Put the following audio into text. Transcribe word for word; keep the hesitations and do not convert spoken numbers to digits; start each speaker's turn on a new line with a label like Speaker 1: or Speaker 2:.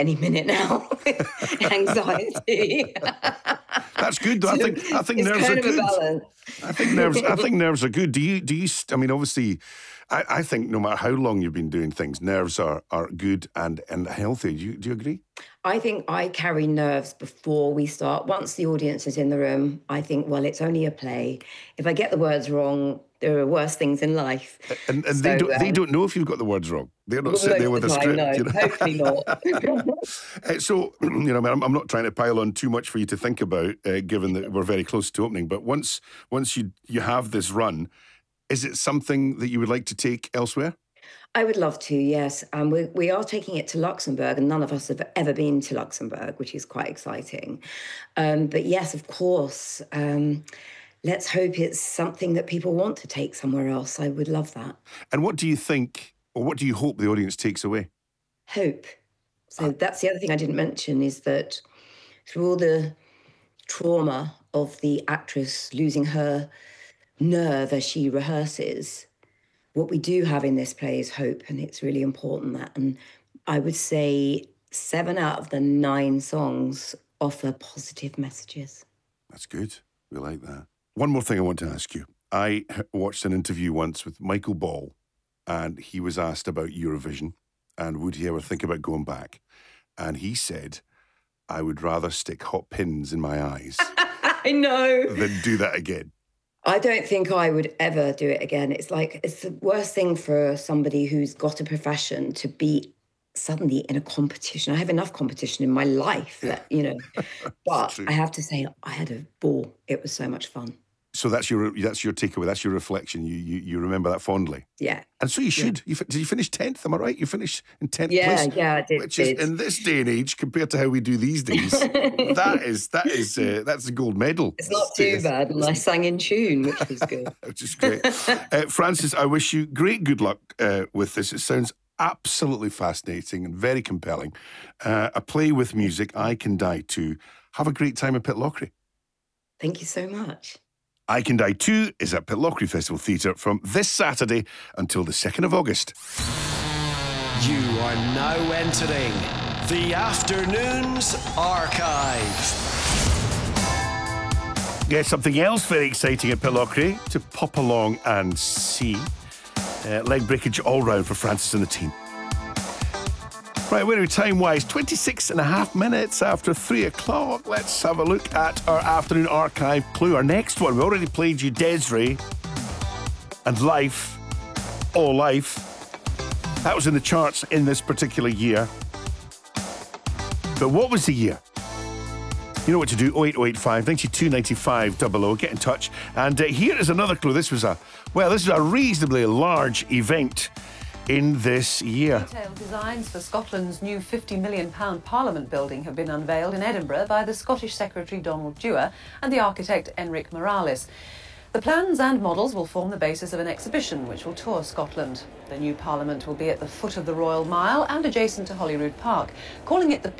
Speaker 1: any minute now. Anxiety.
Speaker 2: That's good, though.
Speaker 1: So
Speaker 2: I think I think
Speaker 1: it's
Speaker 2: nerves
Speaker 1: kind
Speaker 2: are
Speaker 1: of a
Speaker 2: good.
Speaker 1: balance.
Speaker 2: I think nerves. I think nerves are good. Do you? Do you? I mean, obviously, I, I think no matter how long you've been doing things, nerves are are good and and healthy. Do you? Do you agree?
Speaker 1: I think I carry nerves before we start. Once the audience is in the room, I think, well, it's only a play. If I get the words wrong, there are worse things in life.
Speaker 2: And and
Speaker 1: So,
Speaker 2: they don't
Speaker 1: um,
Speaker 2: they don't know if you've got the words wrong. They're not
Speaker 1: well,
Speaker 2: sitting there
Speaker 1: most
Speaker 2: with
Speaker 1: of
Speaker 2: a
Speaker 1: the
Speaker 2: script.
Speaker 1: time, no,
Speaker 2: You know?
Speaker 1: hopefully not.
Speaker 2: Uh, so, you know, I mean, I'm, I'm not trying to pile on too much for you to think about, uh, given that we're very close to opening. But once once you you have this run, is it something that you would like to take elsewhere?
Speaker 1: I would love to, yes. Um, we, we are taking it to Luxembourg, and none of us have ever been to Luxembourg, which is quite exciting. Um, but yes, of course, um, let's hope it's something that people want to take somewhere else. I would love that.
Speaker 2: And what do you think, or what do you hope the audience takes away?
Speaker 1: Hope. So that's the other thing I didn't mention, is that through all the trauma of the actress losing her nerve as she rehearses, what we do have in this play is hope, and it's really important that. And I would say seven out of the nine songs offer positive messages.
Speaker 2: That's good. We like that. One more thing I want to ask you. I watched an interview once with Michael Ball, and he was asked about Eurovision and would he ever think about going back? And he said, I would rather stick hot pins in my eyes
Speaker 1: I know.
Speaker 2: than do that again.
Speaker 1: I don't think I would ever do it again. It's like, it's the worst thing for somebody who's got a profession to be suddenly in a competition. I have enough competition in my life that, you know, but
Speaker 2: true.
Speaker 1: I have to say I had a ball. It was so much fun.
Speaker 2: So that's your that's your takeaway. That's your reflection. You you, you remember that fondly.
Speaker 1: Yeah.
Speaker 2: And so you should. Yeah. You, did you finish tenth? Am I right? You finished in tenth
Speaker 1: Yeah,
Speaker 2: place.
Speaker 1: yeah, I did.
Speaker 2: Which
Speaker 1: did.
Speaker 2: is in this day and age, compared to how we do these days, that is that is uh, that's a gold medal.
Speaker 1: It's not too bad, and I sang in tune, which was good.
Speaker 2: Which is great. uh, Frances, I wish you great good luck uh, with this. It sounds absolutely fascinating and very compelling. Uh, a play with music, I Can Die Too. Have a great time at Pitlochry.
Speaker 1: Thank you so much.
Speaker 2: I Can Die Too is at Pitlochry Festival Theatre from this Saturday until the second of August.
Speaker 3: You are now entering the Afternoons Archive.
Speaker 2: Yeah, something else very exciting at Pitlochry to pop along and see. Uh, leg breakage all round for Frances and the team. Right, where are we time-wise? twenty-six and a half minutes after three o'clock. Let's have a look at our Afternoon Archive clue. Our next one, we already played you Desiree and Life, Oh Life. That was in the charts in this particular year. But what was the year? You know what to do, oh eight oh eight five, nine two nine five double oh. Get in touch. And uh, here is another clue. This was a, well, this was a reasonably large event in this year.
Speaker 4: Detailed designs for Scotland's new fifty million pound Parliament building have been unveiled in Edinburgh by the Scottish Secretary Donald Dewar and the architect Enric Morales. The plans and models will form the basis of an exhibition which will tour Scotland. The new Parliament will be at the foot of the Royal Mile and adjacent to Holyrood Park, calling it the